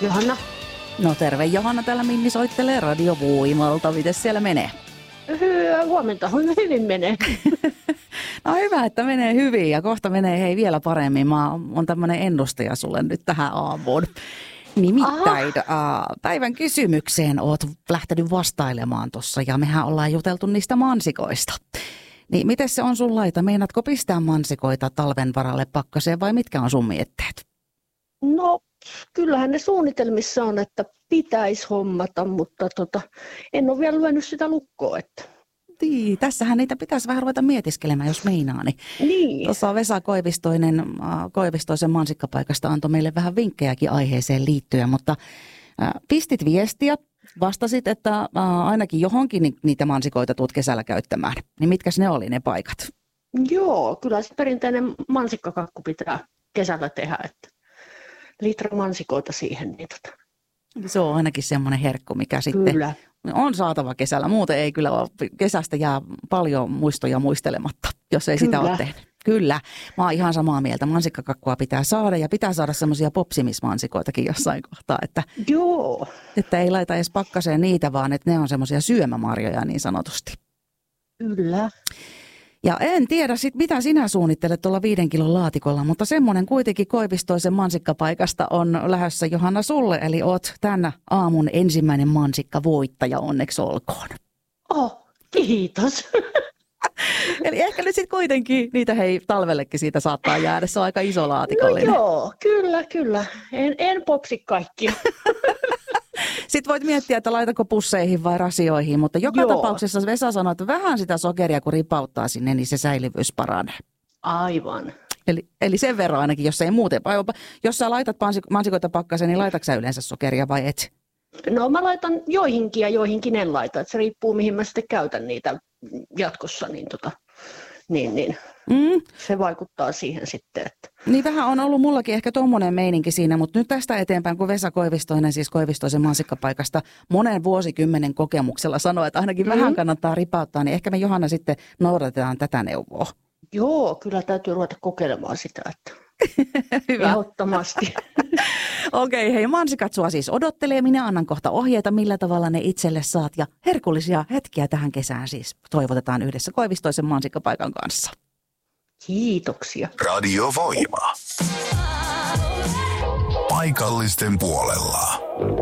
Johanna. No terve Johanna, täällä Minni soittelee Radio Voimalta. Mites siellä menee? Huomenta, hyvin menee. No hyvä, että menee hyvin ja kohta menee vielä paremmin. Mä oon tämmönen ennustaja sulle nyt tähän aamuun. Nimittäin päivän kysymykseen oot lähtenyt vastailemaan tuossa ja mehän ollaan juteltu niistä mansikoista. Niin miten se on sun laita? Meinaatko pistää mansikoita talven varalle pakkaseen vai mitkä on sun mietteet? No kyllähän ne suunnitelmissa on, että pitäisi hommata, mutta en ole vielä lyönyt sitä lukkoa. Että. Niin, tässähän niitä pitäisi vähän ruveta mietiskelemään, jos meinaa. Niin. Tuossa Vesa Koivistoisen mansikkapaikasta antoi meille vähän vinkkejäkin aiheeseen liittyen, mutta pistit viestiä, vastasit, että ainakin johonkin niitä mansikoita tulet kesällä käyttämään. Niin mitkäs ne oli ne paikat? Joo, kyllä se perinteinen mansikkakakku pitää kesällä tehdä, että litra mansikoita siihen. Niin Se on ainakin semmoinen herkku, mikä sitten kyllä. On saatava kesällä. Muuten ei kyllä ole, kesästä jää paljon muistoja muistelematta, jos ei sitä ole tehnyt. Kyllä, mä oon ihan samaa mieltä. Mansikkakakkua pitää saada ja pitää saada semmoisia popsimismansikoitakin jossain kohtaa, Joo. Että ei laita edes pakkaseen niitä, vaan että ne on semmoisia syömämarjoja niin sanotusti. Kyllä. Ja en tiedä sit mitä sinä suunnittelet tuolla 5 kilon laatikolla, mutta semmoinen kuitenkin Koivistoisen mansikkapaikasta on lähdössä Johanna sulle, eli oot tänä aamun ensimmäinen mansikkavoittaja, onneksi olkoon. Kiitos. Eli ehkä nyt sitten kuitenkin niitä talvellekin siitä saattaa jäädä, se on aika iso laatikollinen. No joo, kyllä. En popsi kaikkia. Sitten voit miettiä, että laitako pusseihin vai rasioihin, mutta joka tapauksessa Vesa sanoi, että vähän sitä sokeria kun ripauttaa sinne, niin se säilyvyys paranee. Aivan. Eli sen verran ainakin, jos ei muuten. Jos sä laitat mansikoita pakkaseen, niin laitatko sä yleensä sokeria vai et? No mä laitan joihinkin ja joihinkin en laita. Että se riippuu mihin mä sitten käytän niitä jatkossa. Niin. Se vaikuttaa siihen sitten. Että. Niin vähän on ollut mullakin ehkä tommonen meininki siinä, mutta nyt tästä eteenpäin, kun Vesa Koivistoinen, siis Koivistoisen mansikkapaikasta monen vuosikymmenen kokemuksella sanoo, että ainakin vähän kannattaa ripauttaa, niin ehkä me Johanna sitten noudatetaan tätä neuvoa. Joo, kyllä täytyy ruveta kokeilemaan sitä, että hyvä. Ehdottomasti. Okei, hei, mansikat sua siis odottelee. Minä annan kohta ohjeita, millä tavalla ne itselle saat. Ja herkullisia hetkiä tähän kesään siis toivotetaan yhdessä Koivistoisen mansikkapaikan kanssa. Kiitoksia. Radio Voima. Paikallisten puolella.